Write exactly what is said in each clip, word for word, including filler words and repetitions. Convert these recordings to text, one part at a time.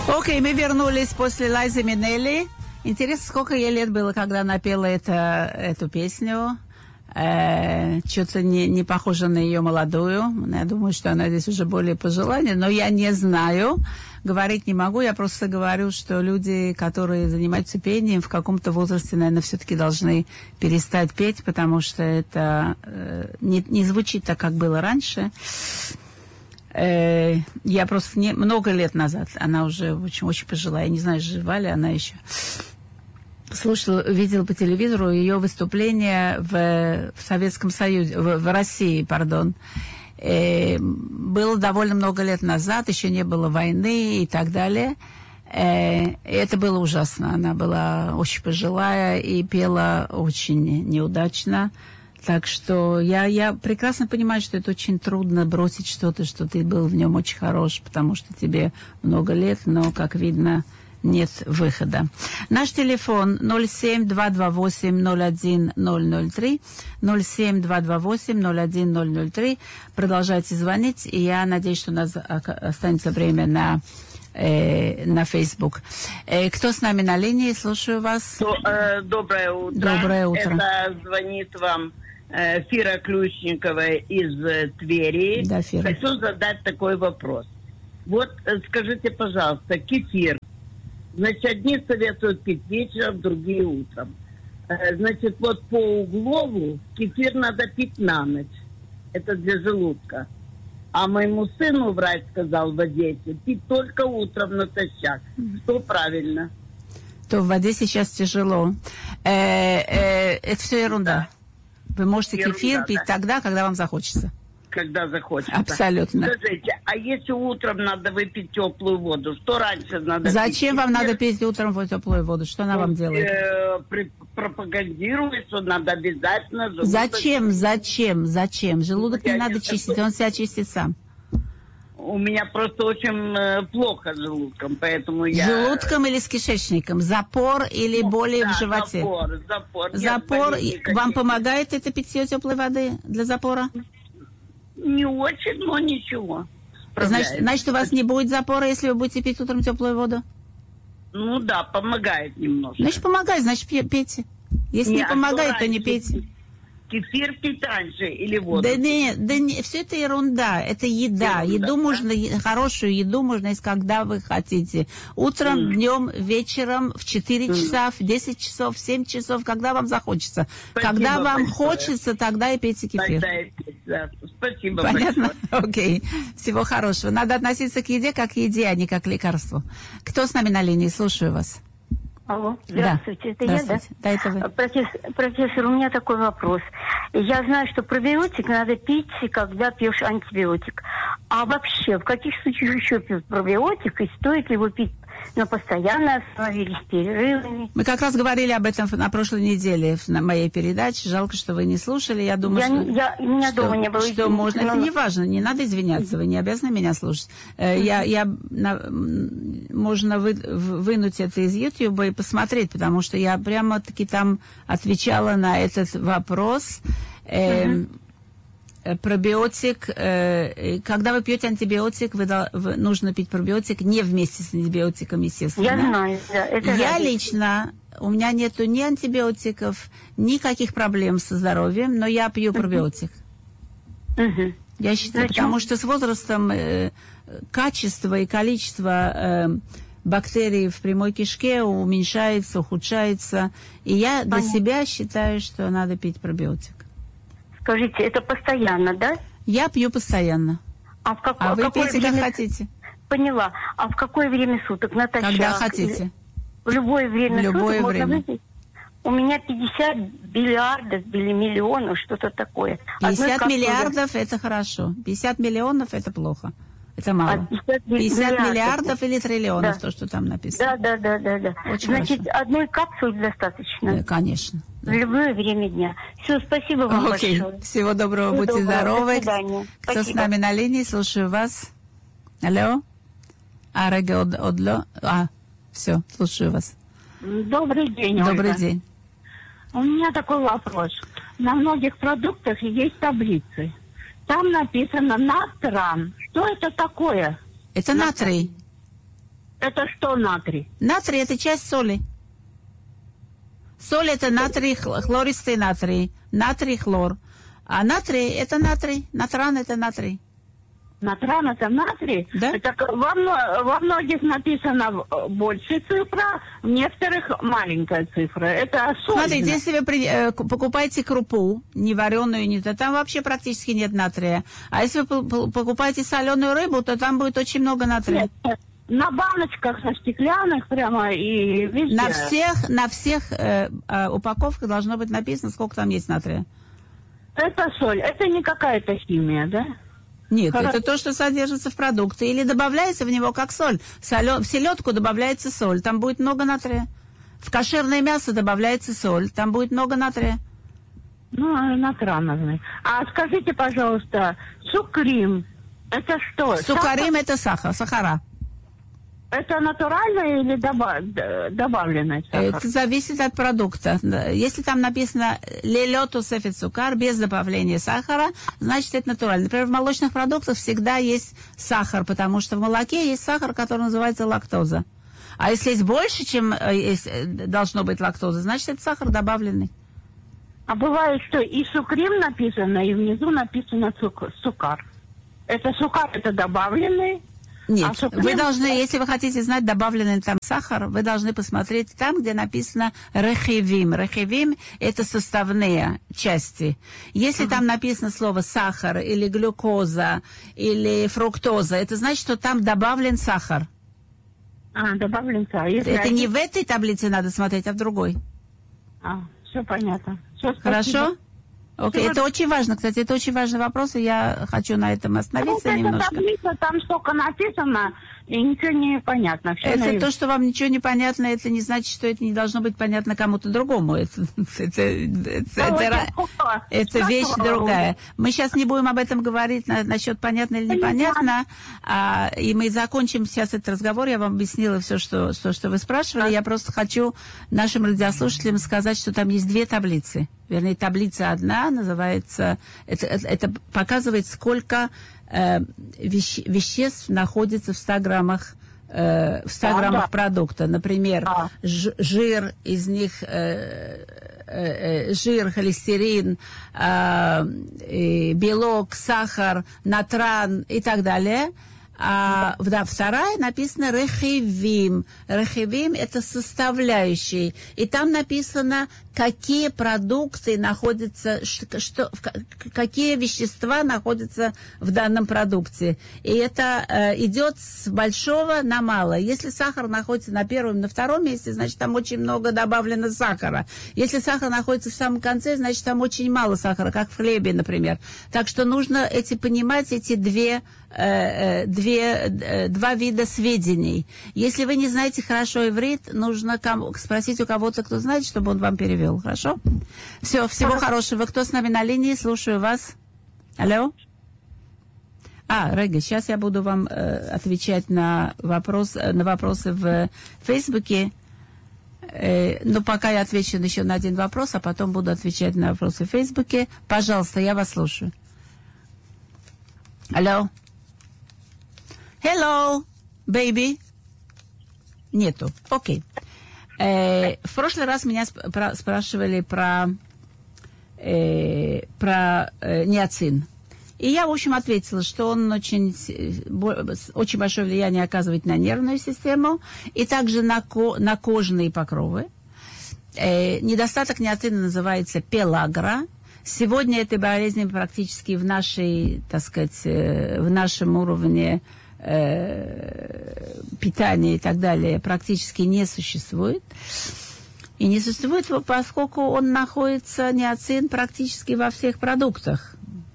Окей, okay, мы вернулись после Лайзы Минелли. Интересно, сколько ей лет было, когда она пела это, эту песню. Э, что-то не, не похоже на ее молодую. Я думаю, что она здесь уже более пожилая, но я не знаю. Говорить не могу. Я просто говорю, что люди, которые занимаются пением, в каком-то возрасте, наверное, все-таки должны перестать петь, потому что это э, не, не звучит так, как было раньше. Э, я просто не, много лет назад, она уже очень, очень пожилая, я не знаю, жива ли она еще, слушала, видела по телевизору ее выступление в, в Советском Союзе, в, в России, пардон. Э, было довольно много лет назад, еще не было войны и так далее. Э, это было ужасно. Она была очень пожилая и пела очень неудачно. Так что я, я прекрасно понимаю, что это очень трудно бросить что-то, что ты был в нем очень хорош, потому что тебе много лет, но, как видно, нет выхода. Наш телефон ноль семь два два восемь ноль один ноль ноль три, ноль семь два два восемь ноль один ноль ноль три. Продолжайте звонить, и я надеюсь, что у нас останется время на, э, на Facebook. Э, кто с нами на линии? Слушаю вас. Доброе утро. Доброе утро. Это звонит вам Фира Ключникова из Твери. Да, Фира. Хочу задать такой вопрос. Вот скажите, пожалуйста, кефир. Значит, одни советуют пить вечером, другие утром. Значит, вот по Углову кефир надо пить на ночь. Это для желудка. А моему сыну врач сказал в Одессе пить только утром натощак. Что правильно? То в воде сейчас тяжело. Э, э, это все ерунда. Вы можете Ерунда, кефир пить да. тогда, когда вам захочется. Когда захочется. Абсолютно. Скажите, а если утром надо выпить теплую воду, что раньше надо Зачем пить? вам Кефир? надо пить утром в теплую воду? Что она вам делает? Э, при- пропагандирует, что надо обязательно... желудок- Зачем? Зачем? Зачем? Желудок не Я надо не чистить, знаю. он себя чистит сам. У меня просто очень э, плохо с желудком, поэтому я... С желудком или с кишечником? Запор или боли Да, в животе? запор, запор. Нет Запор. болей И никаких. вам помогает это питье теплой воды для запора? Не очень, но ничего. Значит, Справляюсь. значит, у вас не будет запора, если вы будете пить утром теплую воду? Ну да, помогает немножко. Значит, помогает, значит, пе- пейте. Если не, Не, а помогает, что то не раньше? пейте. Кефир пить раньше или воду? Да не, да не, все это ерунда, это еда. Ерунда, еду да? можно, е- хорошую еду можно есть, когда вы хотите. Утром, Mm. днем, вечером, в четыре Mm. часа, в десять часов, в семь часов, когда вам захочется. Спасибо когда вам большое. хочется, тогда и пейте кефир. Тогда и пить, да. Спасибо Понятно? большое. Окей. Всего хорошего. Надо относиться к еде как к еде, а не как к лекарству. Кто с нами на линии? Слушаю вас. Алло, здравствуйте, это Здравствуйте. я, Да, это вы. да? Профессор, профессор, у меня такой вопрос. Я знаю, что пробиотик надо пить, когда пьешь антибиотик. А вообще, в каких случаях еще пьют пробиотик, и стоит ли его пить на постоянной основе или с перерывами? Мы как раз говорили об этом на прошлой неделе на моей передаче. Жалко, что вы не слушали. Я думаю, Я что, не- я- у меня что, дома не было, что извините, можно. Это но- не важно, не надо извиняться, вы не обязаны меня слушать. Э, Я, я, на- м, можно вы, в- вынуть это из Ютьюба и посмотреть, потому что я прямо-таки там отвечала на этот вопрос. Эм, э, Пробиотик, э, когда вы пьете антибиотик, вы, дол- вы- нужно пить пробиотик не вместе с антибиотиком, естественно. Я знаю, да. Это Я разница. лично, у меня нету ни антибиотиков, никаких проблем со здоровьем, но я пью пробиотик. Мгм. Я считаю, Зачем? потому что с возрастом э, качество и количество э, бактерий в прямой кишке уменьшается, ухудшается. И я для Понятно. себя считаю, что надо пить пробиотик. Скажите, это постоянно, да? Я пью постоянно. А, в как- А вы какое пейте как время- хотите. Поняла. А в какое время суток? Натощак? Когда хотите. Или- В любое время В любое суток время. можно выпить? У меня пятьдесят миллиардов или миллионов, что-то такое. Одной пятьдесят капсулы- миллиардов это хорошо. пятьдесят миллионов это плохо. Это мало. А, пятьдесят ми- пятьдесят миллиардов. миллиардов или триллионов, Да. то, что там написано. Да, да, да, да, да. Очень Значит, хорошо. одной капсулы достаточно. Э, Конечно. В любое время дня. Все, спасибо вам Окей. большое. Всего доброго, Всего будьте доброго. здоровы. До свидания. Кто с Спасибо. нами на линии? Слушаю вас. Алло? А, Рега Од- Одло? А, все, слушаю вас. Добрый день, Добрый Ольга. день. У меня такой вопрос. На многих продуктах есть таблицы. Там написано натран. Что это такое? Это натрий. Это что натрий? Натрий – это часть соли. Соль – это натрий, хлористый натрий. Натрий, хлор. А натрий – это натрий. Натран – это натрий. Натран это натрий? Да. Это во, во многих написано больше цифра, в некоторых маленькая цифра. Это соль. Смотрите, если вы при, э, покупаете крупу, не вареную, не то, там вообще практически нет натрия. А если вы покупаете соленую рыбу, то там будет очень много натрия. Нет, на баночках, на стеклянных прямо и везде. На всех, на всех э, э, упаковках должно быть написано, сколько там есть натрия. Это соль, это не какая-то химия, да? Нет, Хорошо. Это то, что содержится в продукте. Или добавляется в него как соль. Солё... В селедку добавляется соль, там будет много натрия. В кошерное мясо добавляется соль, там будет много натрия. Ну, натрановый. А скажите, пожалуйста, сукрим, это что? Сукарим – это сахар, сахара. Это натуральный или доба- добавленный сахар? Это зависит от продукта. Если там написано «лелёту сефет сукар» без добавления сахара, значит, это натурально. Например, в молочных продуктах всегда есть сахар, потому что в молоке есть сахар, который называется лактоза. А если есть больше, чем есть, должно быть лактоза, значит, это сахар добавленный. А бывает, что и сукрим написано, и внизу написано цук- сукар. Это сукар, это добавленный? Нет, а сукрим... вы должны, если вы хотите знать, добавленный ли там сахар, вы должны посмотреть там, где написано рехевим. Рехевим – это составные части. Если uh-huh. там написано слово сахар, или глюкоза, или фруктоза, это значит, что там добавлен сахар. А, добавлен сахар. Если это один... не в этой таблице надо смотреть, а в другой. А, все понятно. Все, Хорошо? Окей, okay. Это очень важно, кстати, это очень важный вопрос, и я хочу на этом остановиться ну, немножко. Таблица, там столько написано, и ничего не понятно. Все это наив... то, что вам ничего не понятно, это не значит, что это не должно быть понятно кому-то другому. Это, это, это, это, это вещь другая. Мы сейчас не будем об этом говорить на, насчет понятно или непонятно, а, и мы закончим сейчас этот разговор. Я вам объяснила все, что, что, что вы спрашивали. Я просто хочу нашим радиослушателям сказать, что там есть две таблицы. Вернее, таблица одна называется, это, это, это показывает, сколько э, веще, веществ находится в ста граммах, э, в ста граммах да. продукта. Например, а. ж, жир, из них э, э, жир, холестерин, э, э, белок, сахар, натран и так далее. А да, вторая написано рехевим. Рехевим – это составляющие. И там написано, какие продукты находятся, что, какие вещества находятся в данном продукте. И это э, идет с большого на малое. Если сахар находится на первом, на втором месте, значит, там очень много добавлено сахара. Если сахар находится в самом конце, значит, там очень мало сахара, как в хлебе, например. Так что нужно эти, понимать эти две Две, два вида сведений. Если вы не знаете хорошо иврит, нужно кому, спросить у кого-то, кто знает, чтобы он вам перевел. Хорошо? Все, всего Хорошо. Хорошего. Кто с нами на линии? Слушаю вас. Алло? А, Рега, сейчас я буду вам э, отвечать на, вопрос, на вопросы в Фейсбуке. Э, но пока я отвечу еще на один вопрос, а потом буду отвечать на вопросы в Фейсбуке. Пожалуйста, я вас слушаю. Алло? Hello, baby. Нету. Окей. Э, в прошлый раз меня сп- про- спрашивали про, э, про э, ниацин. И я, в общем, ответила, что он очень, очень большое влияние оказывает на нервную систему и также на, ко- на кожные покровы. Э, недостаток ниацина называется пелагра. Сегодня этой болезни практически в нашей, так сказать, э, в нашем уровне питания и так далее практически не существует. И не существует, поскольку он находится, ниацин, практически во всех продуктах.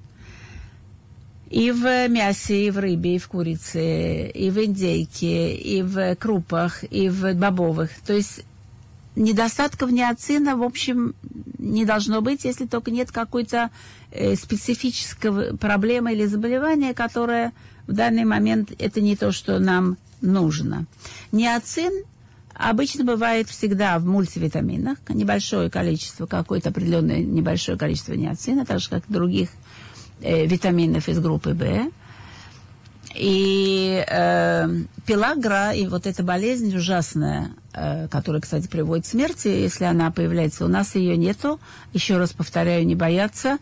И в мясе, и в рыбе, и в курице, и в индейке, и в крупах, и в бобовых. То есть недостатков ниацина, в общем, не должно быть, если только нет какой-то э, специфической проблемы или заболевания, которое в данный момент это не то, что нам нужно. Ниацин обычно бывает всегда в мультивитаминах, небольшое количество, какое-то определенное небольшое количество ниацина, так же, как и других э, витаминов из группы В. И э, пелагра, и вот эта болезнь ужасная, э, которая, кстати, приводит к смерти, если она появляется, у нас ее нету. Еще раз повторяю, не бояться.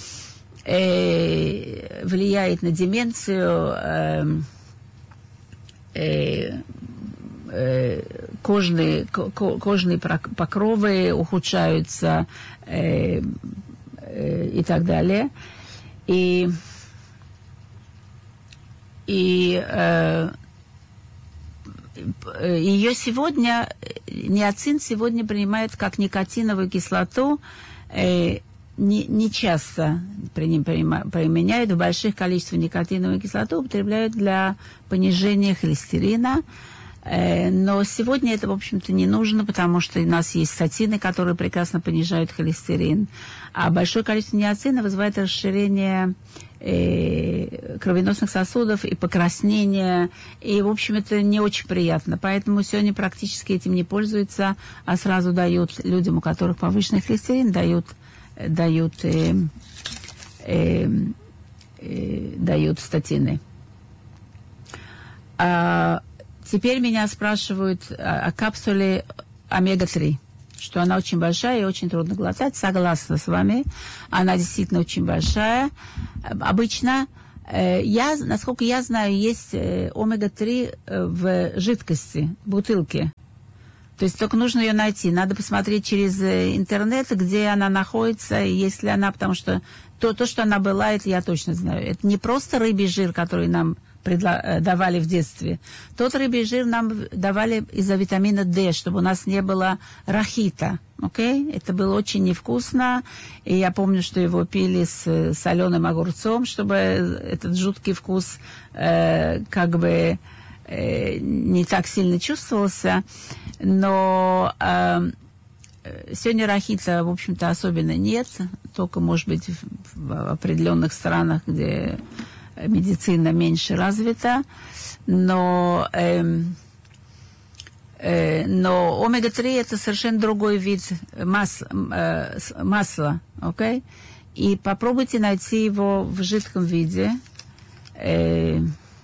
Э, влияет на деменцию, э, э, э, кожные, ко, кожные покровы ухудшаются э, э, и так далее. И И э, ее сегодня, ниацин сегодня принимают как никотиновую кислоту, э, не, не часто применяют, в больших количествах никотиновую кислоту употребляют для понижения холестерина. Э, но сегодня это, в общем-то, не нужно, потому что у нас есть статины, которые прекрасно понижают холестерин. А большое количество ниацина вызывает расширение кровеносных сосудов и покраснение, и, в общем, это не очень приятно. Поэтому сегодня практически этим не пользуются, а сразу дают людям, у которых повышенный холестерин, дают, дают, э, э, э, дают статины. А теперь меня спрашивают о, о капсуле омега три, что она очень большая и очень трудно глотать. Согласна с вами. Она действительно очень большая. Обычно, э, я, насколько я знаю, есть э, омега три в жидкости, в бутылке. То есть только нужно ее найти. Надо посмотреть через интернет, где она находится, и если она, потому что то, то, что она была, это я точно знаю. Это не просто рыбий жир, который нам предла- давали в детстве. Тот рыбий жир нам давали из-за витамина D, чтобы у нас не было рахита. Okay? Это было очень невкусно. И я помню, что его пили с соленым огурцом, чтобы этот жуткий вкус э, как бы э, не так сильно чувствовался. Но э, сегодня рахита, в общем-то, особенно нет. Только, может быть, в, в определенных странах, где медицина меньше развита, но, э, э, но омега три это совершенно другой вид мас, э, масла, okay? И попробуйте найти его в жидком виде. Э,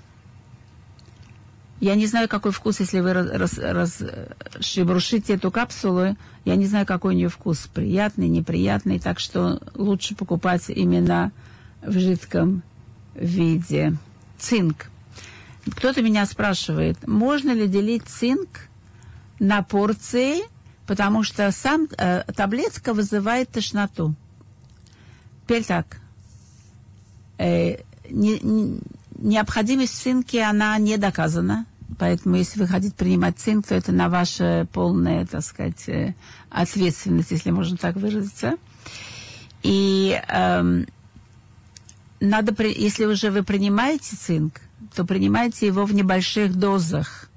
я не знаю, какой вкус, если вы раз, раз, шебрушите эту капсулу, я не знаю, какой у нее вкус, приятный, неприятный, так что лучше покупать именно в жидком виде. Цинк. Кто-то меня спрашивает, можно ли делить цинк на порции, потому что сам э, таблетка вызывает тошноту. Теперь так. Э, не, не, необходимость в цинке, она не доказана. Поэтому, если вы хотите принимать цинк, то это на ваша полная, так сказать, ответственность, если можно так выразиться. И э, надо, если уже вы принимаете цинк, то принимайте его в небольших дозах.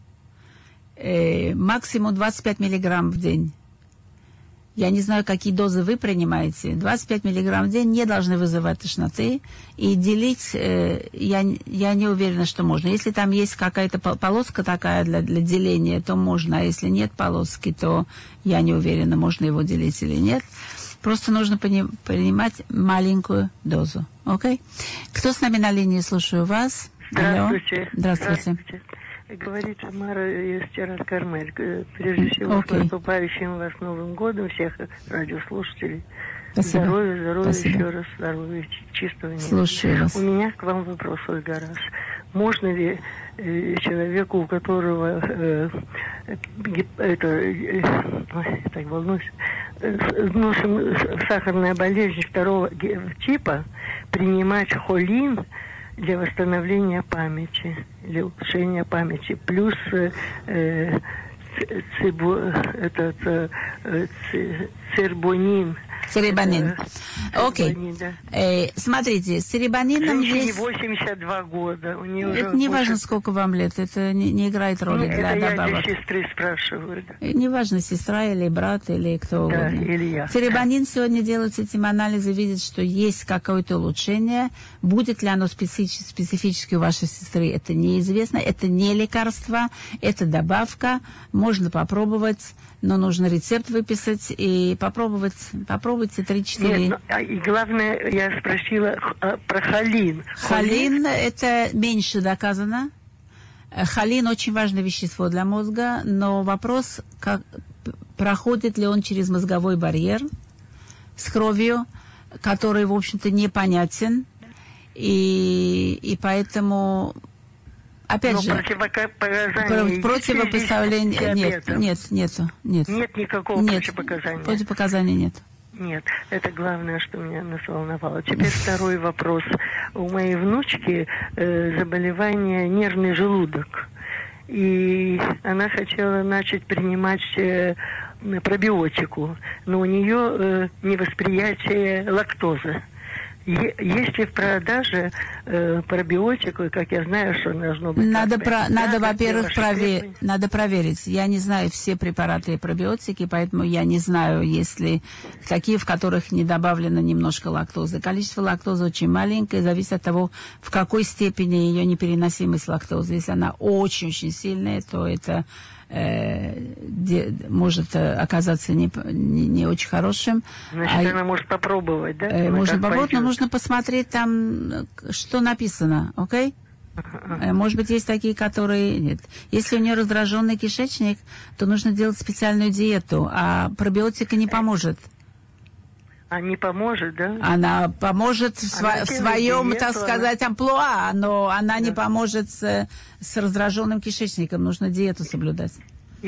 Э, максимум двадцать пять миллиграмм в день. Я не знаю, какие дозы вы принимаете. двадцать пять миллиграмм в день не должны вызывать тошноты. И делить э, я, я не уверена, что можно. Если там есть какая-то полоска такая для, для деления, то можно. А если нет полоски, то я не уверена, можно его делить или нет. Просто нужно принимать маленькую дозу. Окей? Кто с нами на линии? Слушаю вас. Здравствуйте. Алло. Здравствуйте. Здравствуйте. Говорит Тамара из Тирас-Кармель. Прежде всего, okay. с наступающим вас Новым годом, всех радиослушателей. Спасибо. Здоровья, здоровья, Спасибо. еще раз здоровья, чистого неба. Слушаю вас. У меня к вам вопрос, Ольга Раз. Можно ли э, человеку, у которого э, это, э, так волнуюсь, э, ну, сахарная болезнь второго типа, принимать холин для восстановления памяти, для улучшения памяти, плюс э, цибу, этот, э, цербонин. Церебанин. Окей. Okay. Да. Э, смотрите, с церебанином есть... восемьдесят два года. У нее это уже не больше... важно, сколько вам лет. Это не, не играет роли ну, для это добавок. Я для сестры спрашиваю. Да. Не важно, сестра или брат, или кто да, угодно. Или я. Церебанин сегодня делают этим анализы, видят, что есть какое-то улучшение. Будет ли оно специфи- специфически у вашей сестры, это неизвестно. Это не лекарство, это добавка. Можно попробовать, но нужно рецепт выписать и попробовать, попробовать попробуйте три-четыре. Нет, ну, и главное, я спросила х- про холин. Холин – это меньше доказано. Холин – очень важное вещество для мозга, но вопрос, как, проходит ли он через мозговой барьер с кровью, который, в общем-то, непонятен. И, и поэтому, опять но же, противопоказаний противопоставления нет, нет, нету, нет. Нет никакого нет, противопоказания. Противопоказаний нет. Нет, это главное, что меня нас волновало. Теперь второй вопрос. У моей внучки э, заболевание нервный желудок. И она хотела начать принимать э, пробиотику, но у нее э, невосприятие лактозы. Есть ли в продаже э, пробиотику, как я знаю, что должно быть... Надо, так, про, да, надо во-первых, провер... требования? надо проверить. Я не знаю все препараты и пробиотики, поэтому я не знаю, если такие, в которых не добавлено немножко лактозы. Количество лактозы очень маленькое, зависит от того, в какой степени ее непереносимость лактозы. Если она очень-очень сильная, то это... Де, может оказаться не, не, не очень хорошим. Значит, а, она может попробовать, да? Э, можно попробовать, пойдет? но нужно посмотреть там, что написано, окей? Okay? Может быть, есть такие, которые... Нет. Если у нее раздраженный кишечник, то нужно делать специальную диету, а пробиотика не поможет. А не поможет, да? Она поможет в, сво- в своем, так сказать, амплуа, но она не поможет с, с раздраженным кишечником. Нужно диету соблюдать.